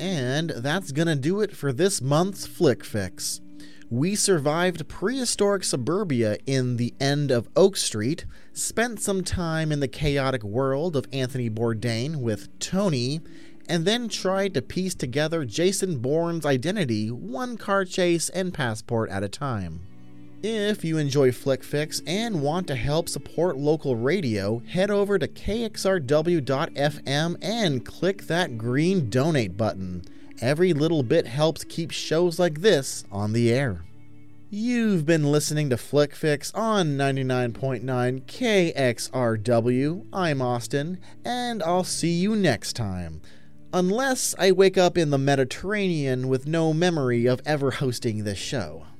And that's gonna do it for this month's Flick Fix. We survived prehistoric suburbia in The End of Oak Street, spent some time in the chaotic world of Anthony Bourdain with Tony, and then tried to piece together Jason Bourne's identity one car chase and passport at a time. If you enjoy Flick Fix and want to help support local radio, head over to kxrw.fm and click that green donate button. Every little bit helps keep shows like this on the air. You've been listening to Flick Fix on 99.9 KXRW. I'm Austin, and I'll see you next time. Unless I wake up in the Mediterranean with no memory of ever hosting this show.